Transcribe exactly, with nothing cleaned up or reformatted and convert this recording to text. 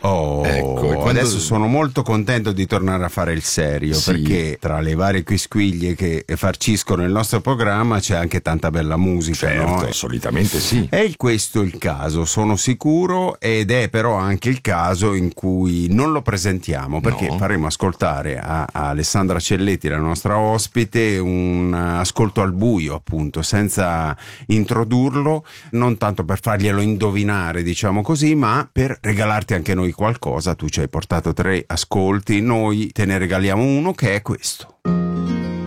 Oh, ecco, e quando... adesso sono molto contento di tornare a fare il serio, sì. perché tra le varie quisquiglie che farciscono il nostro programma c'è anche tanta bella musica, certo, no? solitamente sì. È questo il caso, sono sicuro, ed è però anche il caso in cui non lo presentiamo, perché no. faremo ascoltare a, a Alessandra Celletti, la nostra ospite, un ascolto al buio, appunto, senza introdurlo, non tanto per farglielo indovinare, diciamo così, ma per regalarti anche noi qualcosa. Tu ci hai portato tre ascolti, noi te ne regaliamo uno che è questo.